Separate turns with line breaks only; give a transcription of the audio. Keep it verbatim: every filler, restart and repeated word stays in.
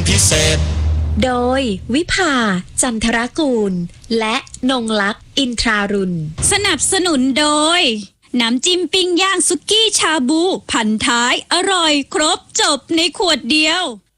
พิเศษ
โดยวิภาจันทรกูลและนงลักษณ์อินทรารุณ
สนับสนุนโดยน้ำจิ้มปิ้งย่างสุกี้ชาบูพันท้ายอร่อยครบจบในขวดเดียว